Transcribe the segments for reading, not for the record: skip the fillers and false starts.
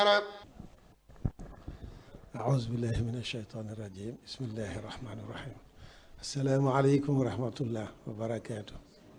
أعوذ بالله من الشيطان الرجيم بسم الله الرحمن الرحيم السلام عليكم ورحمة الله وبركاته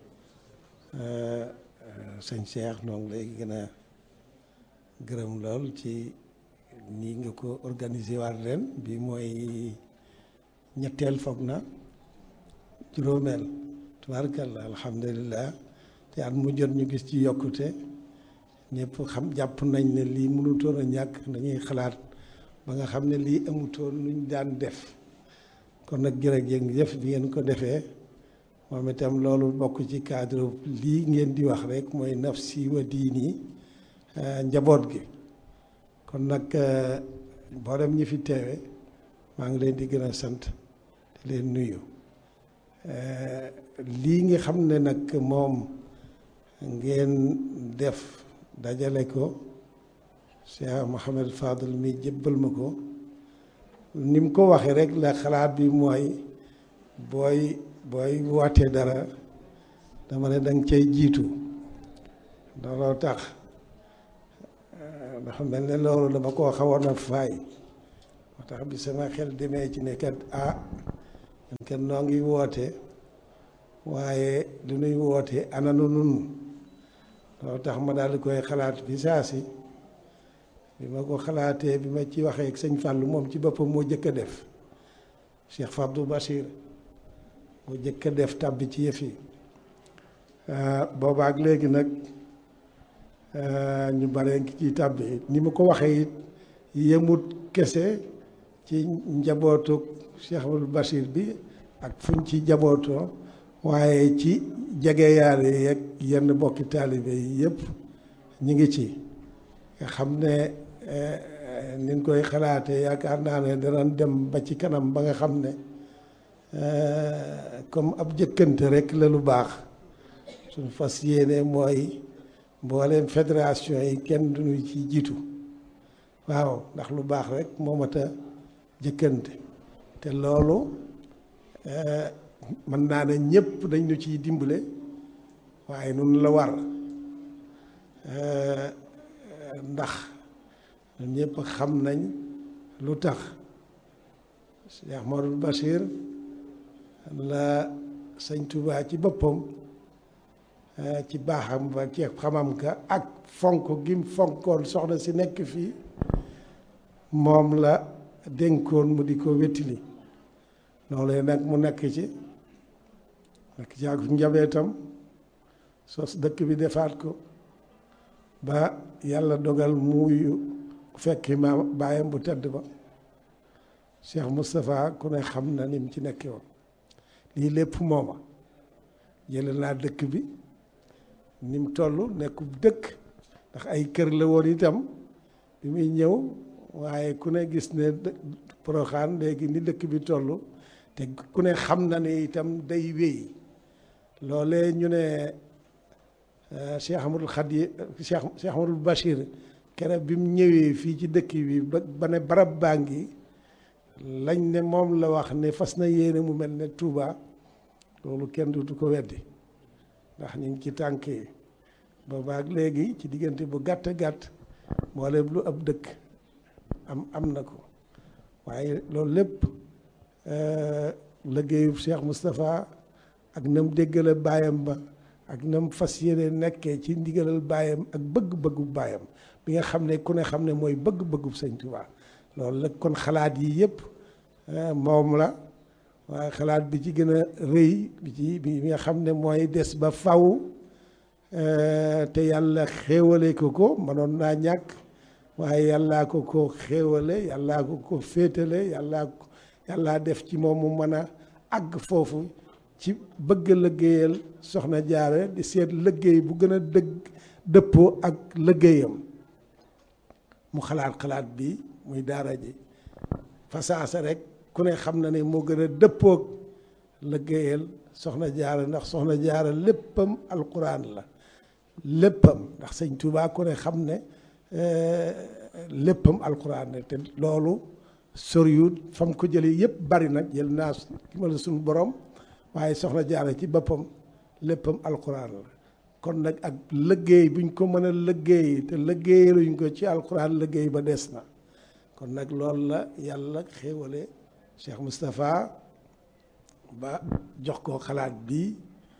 sëñ Cheikh noo ngi lay gën a gërëm lool ci nii nga ko organisé waat ren bi mooy ñetteel foog na juróomeel tubaarkalla alhamdulilah te at mu jot ñu gis ci yokkute ñëpp xam jàpp nañ ne lii mënutoon a ñàkk dañuy xalaat ba nga xam ne lii amutoon luñ daan def kon nag jërëjëf bi ngeen ko defee moom itam loolu bokk ci cadre lii ngeen di wax rek mooy nafsi wa diini njaboot gi kon nag mboolem ñi fi teewe maa ngi leen di gën a sant di leen nuyu lii nga xam ne nag moom ngeen def dajale ko Cheikh Mouhamed Fadel mi jébbal ma ko ni mu ko waxee rek la xalaat bi mooy booy wootee dara dama ne danga cay jiitu looloo tax dafa mel ne loolu dama koo xawoon a faay moo tax bi sama xel demee ci ne kat ñun kat noo ngi woote waaye lu nuy woote ananu nun loolu tax ma daal di koy xalaat bi saa si bi ma ko xalaatee bi ma ci waxee ak sëñ Fallou moom ci boppam moo jëkk a def Cheikh Fabdou Bachir moo jëkk a def tàbbi ci yëf yi boobaak léegi nag ñu bare ngi ci tàbbi ni ma ko waxee it yemut kese ci njabootu Cheikh Fabdou Bachir bi ak fuñ ci njabootoo waaye ci jegeyaale yeeg yenn bokki taalibe yi yëpp ñu ngi ci nga xam ne niñ koy xalaatee yaakaar naa ne danañ dem ba ci kanam ba nga xam ne comme ab jëkkante rek la lu baax suñu fas yéene mooy mbooleem fédération yi kenn duñu ci jiitu waaw ndax lu baax rek moo mat a jëkkante te loolu mën naa ne ñëpp dañ ñu ciy dimbale waaye nun la war ndax ñun ñëpp xam nañ lu tax Cheikh Modou Bachir la sëñ Touba ci boppam ci baaxam ba ci xamam ka ak fonk gim fonkoon soxna si nekk fii moom la dénkoon mu di ko wettili loolu nag mu nekk ci ak njabootam sos dëkk bi defaat ko ba yàlla dogal muuyu fekki ma baayam bu tedd ba Cheikh Moustapha ku ne xam na ni mu ci nekkee woon lii lépp mooma jële naa dëkk bi ni mu toll nekkub dëkk ndax ay kër la woon itam bi muy ñëw waaye ku ne gis ne Porokhane léegi ni dëkk bi toll te ku ne xam na ne itam day wéy loolee ñu ne Cheikh Amadou Khadi Cheikh Amadou Bachir keroog bi mu ñëwee fii ci dëkk bi ba ne barab baa ngi lañ ne moom la wax ne fas na yéene mu mel ne Touba loolu kenn du ko weddi ndax ñu ngi ci tànk yi boobaak léegi ci diggante bu gàtt gàtt mboolem lu ab dëkk am na ko waaye loolu lépp liggéeyu Cheikh Moustapha ak nam déggale baayam ba ak nam fas yéene nekkee ci ndigalal baayam ak bëgg-bëggu baayam bi nga xam ne ku ne xam ne mooy bëgg-bëggu sëñ Touba loolu la kon xalaat yi yëpp moom la waaye xalaat bi ci gën a rëy bi nga xam ne mooy des ba faw te yàlla xéewale ko mënoon naa ñàkk waaye yàllaa ko xéewale yàllaa ko féetale yàllaa def ci moom mu mën a àgg foofu ci bëgg liggéeyal soxna jaare di seet liggéey bu gën a dëppoo ak liggéeyam mu xalaat bi muy daara ji fasaasa rek ku ne xam na ne moo gën a dëppoog liggéeyal soxna jaara ndax soxna jaara léppam alquran la léppam ndax sëñ Touba ku ne xam ne léppam alquran la te loolu soriwut fam ko jëlee yëpp bari nag jël naa ki ma la suñu borom waaye soxna jaara ci boppam léppam alquran la kon nag ak liggéey buñ ko mën a liggéey te liggéeyaluñ ko ci alxuraan liggéey ba des na kon nag loolu la yàlla xéewale Cheikh Moustapha ba jox ko xalaat bi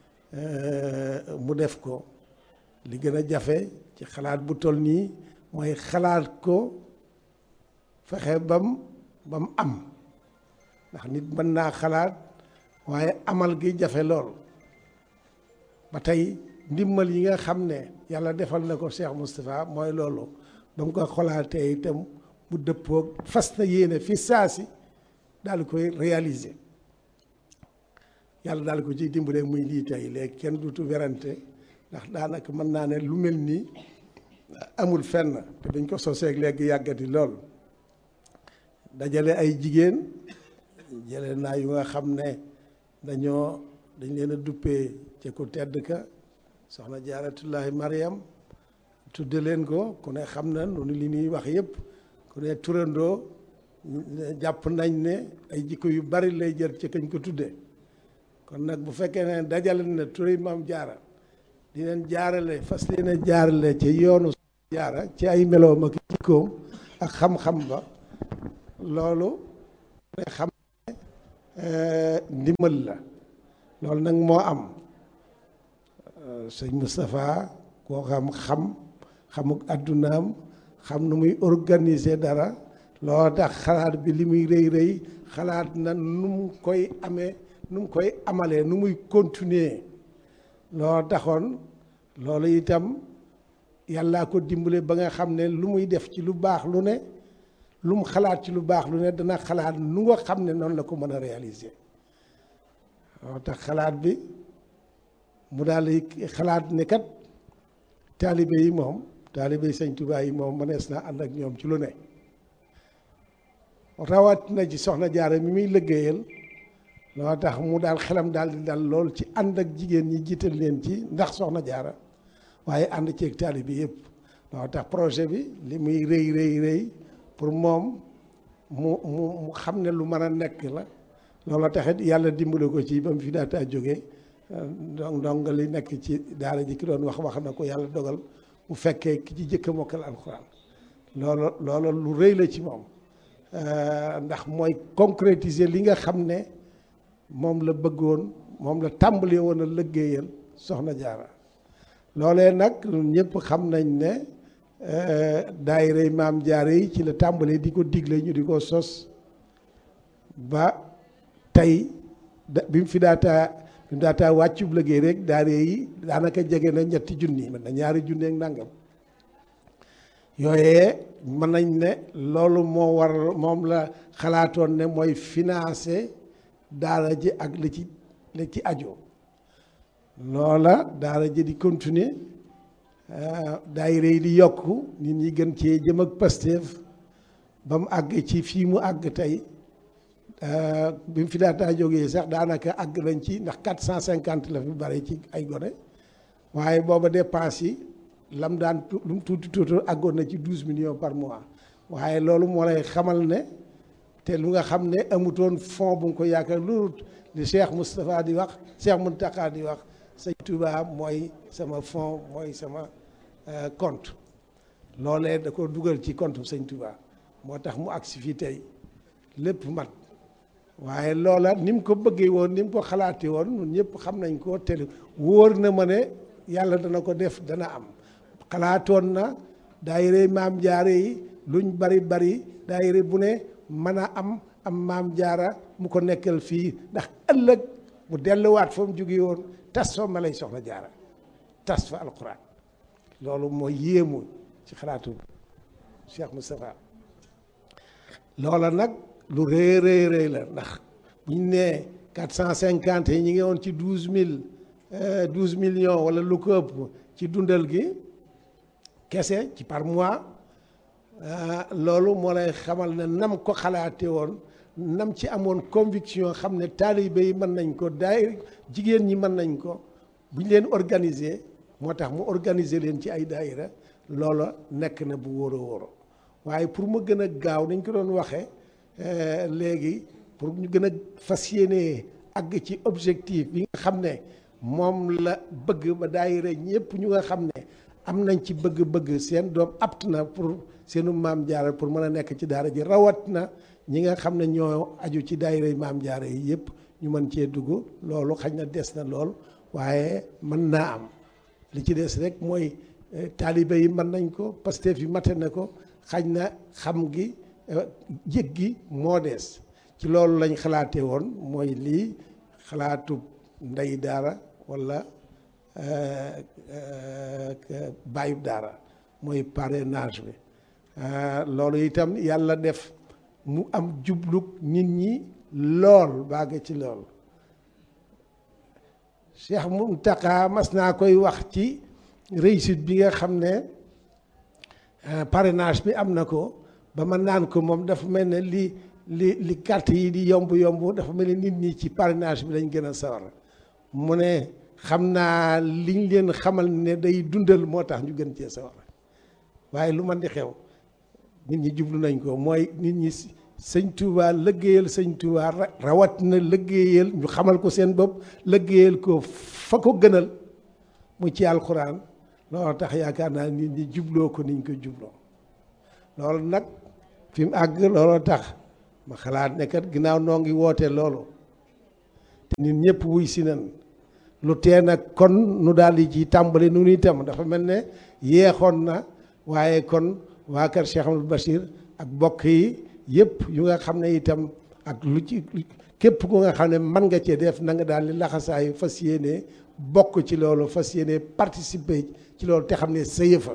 mu def ko li gën a jafe ci xalaat bu toll nii mooy xalaat ko fexe bam am ndax nit mën naa xalaat waaye amal gi jafe lool ba tey ndimbal yi nga xam ne yàlla defal na ko Cheikh Moustapha mooy loolu ba mu ko xalaatee itam mu dëppoog fas na yéene fi saasi daal di koy réaliser yàlla daal ko ciy dimbale muy lii tey léegi kenn dutu werante ndax daanaka mën naa ne lu mel nii amul fenn te dañ ko soseeg léegi yàggati lool dajale ay jigéen jële naa yu nga xam ne dañ leen a duppee ci ku tedd ka soxna jaaratullahi Mariam tudde leen ko ku ne xam na noonu li ñuy wax yëpp ku ne turandoo jàpp nañ ne ay jikko yu bari lay jël ci kañ ko tudde kon nag bu fekkee ne dajale na turi maam jaara di leen jaarale fas leen a jaarale ci yoonu jaara ci ay meloom ak jikkoom ak xam-xam ba loolu ne xam ne ndimbal la loolu nag moo am sëñ Moustapha koo xamuk addunaam xam nu muy organiser dara loo tax xalaat bi li muy rëy xalaat na nu mu koy amee nu mu koy amalee nu muy continuer loo taxoon loolu itam yàllaa ko dimbale ba nga xam ne lu muy def ci lu baax lu ne lu mu xalaat ci lu baax lu ne dana xalaat nu nga xam ne noonu la ko mën a réaliser loo tax xalaat bi mu daal di xalaat ne kat taalibe yi moom taalibe yi sëñ Tuubaa yi moom mënees naa ànd ak ñoom ci lu ne rawat na ci soxna Jaara mi muy liggéeyal loo tax mu daal xelam daal di dal lool ci ànd ak jigéen ñi jiital leen ci ndax soxna Jaara waaye ànd ceeg taalibe yëpp loo tax projet bi li muy rëy pour moom mu xam ne lu mën a nekk la loolu taxit yàlla dimbale ko ci ba mu fi daataa jógee donc li nekk ci daara ji ki doon wax na ko yàlla dogal mu fekkee ki ci jëkk a mokkal alxuraan loolu lu rëy la ci moom ndax mooy concrétiser li nga xam ne moom la bëggoon moom la tàmbalee woon a liggéeyal soxna Jaara loolee nag ñëpp xam nañ ne daayira maam Jaara yi ci la tàmbalee di ko digle ñu di ko sos ba tey bi mu fi daataa wàccub liggéey rek daayira yi daanaka jege na 3 junni mën na 2 junni ak nangam yooyee mën nañ ne loolu moom la xalaatoon ne mooy financer daara ji ak li ci aju loola daara ji di continuer daayira yi di yokk nit ñi gën cee jëm ak Pastef ba mu àgg ci fii mu àgg tey bi mu fi daataa jógee sax daanaka àgg nañ ci ndax 450 la fi bari ci ay gone waaye booba dépense yi lam daan lu mu tuuti àggoon na ci 12 millions par mois waaye loolu moo lay xamal ne te lu nga xam ne amutoon fond bu nga ko yaakaar lu li Cheikh Moustapha di wax Cheikh Mountakha di wax sëñ Touba mooy sama fond mooy sama compte loolee da ko dugal ci compte sëñ Touba moo tax mu agsi fii tey lépp mat waaye loola ni mu ko bëggee woon ni mu ko xalaatee woon ñun ñëpp xam nañ ko te wóor na ma ne yàlla dana ko def dana am xalaatoon na daayira maam jaara yi luñ bari daayira bu ne mën a am maam jaara mu ko nekkal fii ndax ëllëg mu delluwaat fa mu jóge woon tas fa ma lay soxna jaara tas fa alquran loolu mooy yéemu ci xalaatu Cheikh Moustapha loola nag lu rëy la ndax bu ñu nee 450 yi ñi ngi woon ci 12 millions wala lu ko ëpp ci dundal gi kese ci par mois loolu moo lay xamal ne nam ko xalaate woon nam ci amoon conviction xam ne taalibe yi mën nañ ko jigéen ñi mën nañ ko bu ñu leen organiser moo tax mu organiser leen ci ay daayira loola nekk na bu wóoro waaye pour mu gën a gaaw nañ ko doon waxee léegi pour ñu gën a fas yéene àgg ci objectif bi nga xam ne moom la bëgg ba daayira ñëpp ñu nga xam ne am nañ ci bëgg-bëgg seen doom apt na pour seenu maam jaara pour mën a nekk ci daara ji rawat na ñi nga xam ne ñoo aju ci daayira yi maam jaara yi yëpp ñu mën cee dugg. loolu xañ na des na lool waaye mën naa am li ci des rek mooy taalibe yi mën nañ ko Pastef yi mate na ko xañ na xam gi yëg gi moo des. ci loolu lañ xalaatee woon mooy lii xalaatu ndey daara walla bàyyub daara mooy parrainage bi loolu itam yàlla def mu am jublug nit ñi lool bàgg ci lool. Cheikh Mountakha mas naa koy wax ci réussite bi nga xam ne parrainage bi am na ko ba ma naan ko moom dafa mel ne li carte yi di yomb dafa mel ne nit ñi ci parrainage bi lañ gën a sawar mu ne xam naa liñ leen xamal ne day dundal moo tax ñu gën cee sawar waaye lu man di xew nit ñi jublu nañ ko mooy nit ñi sëñ Touba lëggéeyal sëñ Touba rawat na lëggéeyal ñu xamal ko seen bopp lëggéeyal ko fa ko gënal mu ci alxuraan loolu tax yaakaar naa nit ñi jubloo ko niñ ko jubloo loolu nag fi mu àgg looloo tax ma xalaat ne kat ginnaaw noo ngi woote loolu te nit ñëpp wuy si nan lu tee nag kon nu daal di ci tàmbali nu nuy tam dafa mel ne yeexoon na waaye kon waa kër Cheikh Amadou Bachir ak bokk yi yëpp yu nga xam ne itam ak lu ci képp ku nga xam ne mën nga cee def na nga daal di laxasaayu fas yéene bokk ci loolu fas yéene participer ci loolu te xam ne sa yëfa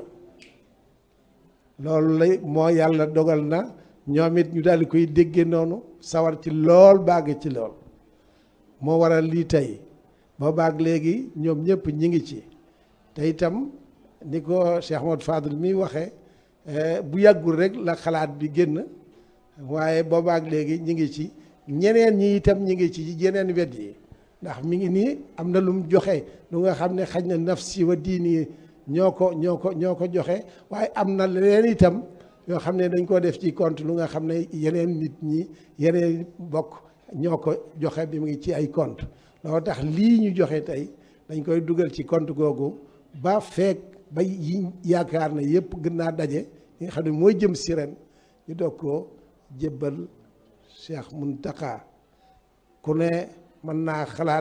loolu lay moo yàlla dogal na ñoom it ñu daal di koy déggee noonu sawar ci lool bàgg ci lool moo waral lii tey boo baag léegi ñoom ñëpp ñi ngi ci te itam ni ko Cheikh Ahmadou Fadel mi waxee bu yàggul rek la xalaat bi génn waaye boobaak léegi ñi ngi ci ñeneen ñi itam ñi ngi ci yeneen wet yi ndax mi ngi nii am na lu mu joxe lu nga xam ne xaj na nafsi wa diini ñoo ko joxe waaye am na leneen itam yoo xam ne dañ koo def ci compte lu nga xam ne yeneen nit ñi yeneen bokk ñoo ko joxe bi mu ngi ci ay compte loolu tax lii ñu joxe tey dañ koy dugal ci compte googu ba feek ba yi yaakaar na yëpp gën naa daje yi nga xam ne mooy jëm si ren ñu doog koo jébbal Cheikh Mountakha ku ne mën naa xalaat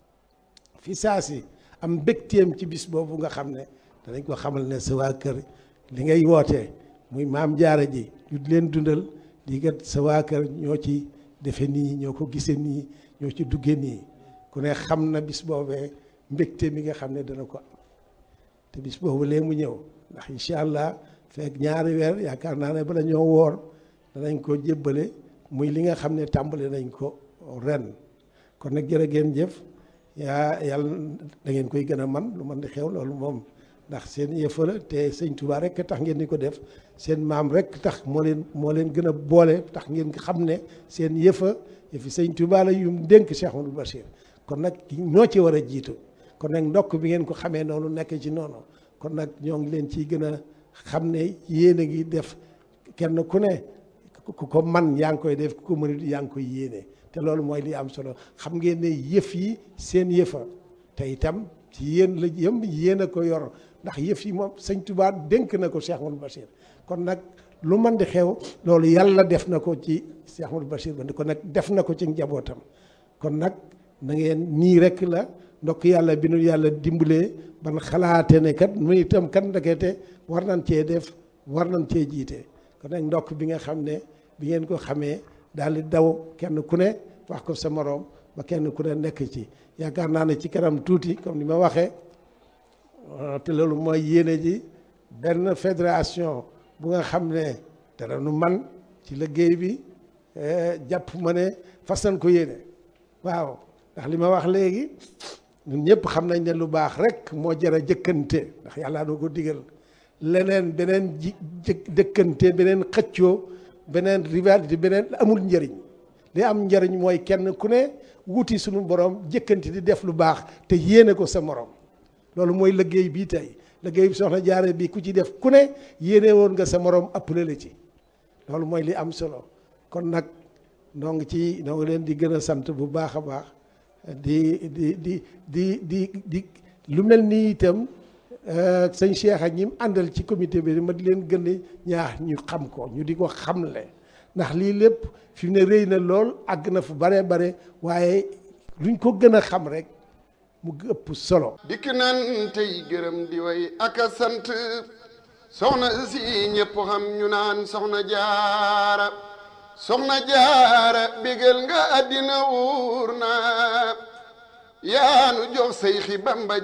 fi saa si am mbégteem ci bis boobu nga xam ne danañ ko xamal ne sa waa kër li ngay wootee muy maam jaara ji ñu leen dundal di kat sa waa kër ñoo ci defe nii ñoo ko gisee nii ñoo ci dugge nii ku ne xam na bis boobee mbégte mi nga xam ne dana ko am te bis boobu lee mu ñëw ndax incha allah fekk ñaari weer yaakaar naa ne bala ñoo woor danañ ko jébbale muy li nga xam ne tàmbale nañ ko ren kon nag jërë ngeen jëf yàlla da ngeen koy gën a man lu man di xew loolu moom ndax seen yëfa la te sëñ Touba rek tax ngeen di ko def seen maam rek tax moo leen gën a boole tax ngeen xam ne seen yëfi sëñ Touba la yu mu dénk Cheikh Amadou Bachir kon nag ñoo ci war a jiitu kon nag ndokk bi ngeen ko xamee noonu nekk ci noonu kon nag ñoo ngi leen ciy gën a xam ne yéen a ngi def kenn ku ne ku ko man yaa ngi koy def ku ko mënut yaa ngi koy yéene te loolu mooy li am solo xam ngeen ne yëf yi seen yëfa te itam ci yéen la yéen a ko yor ndax yëf yi moom sëñ Touba dénk na ko Cheikh Amadou Bachir kon nag lu man di xew loolu yàlla def na ko ci Cheikh Amadou Bachir ba kon nag def na ko ci njabootam kon nag na ngeen nii rek la ndokk yàlla bi nu yàlla dimbalee ban xalaate ne kat muy itam kat ndekete war nañ cee def war nañ cee jiite kon nag ndokk bi nga xam ne bi ngeen ko xamee daal di daw kenn ku ne wax ko sa moroom ba kenn ku ne nekk ci yaakaar naa ne ci kanam tuuti comme ni ma waxee te loolu mooy yéene ji benn fédération bu nga xam ne dara nu man ci liggéey bi jàpp ma ne fas nañ ko yéene waaw ndax li ma wax léegi ñun ñëpp xam nañ ne lu baax rek moo jar a jëkkante ndax yàlla doo ko digal leneen beneen jëkkante beneen xëccoo beneen rivalité beneen amul njëriñ li am njëriñ mooy kenn ku ne wuti suñu borom jëkkante di def lu baax te yéene ko sa morom loolu mooy liggéey bii tey liggéey bi soxna jaare bi ku ci def ku ne yéene woon nga sa morom appelé la ci loolu mooy li am solo kon nag noo ngi leen di gën a sant bu baax a baax di lu mel nii itam sëñ Cheikh ak ñi mu àndal ci comité bi ma di leen gën a ñaax ñu xam ko ñu di ko xamle ndax lii lépp fi mu ne rëy na lool àgg na fu bare bare waaye luñ ko gën a xam rek mu ëpp solo. dikk nan tey gërëm di way ak a sant soxna si ñëpp xam ñu naan soxna jaara bégal nga àddina wuur na yaanu jox say xi Bamba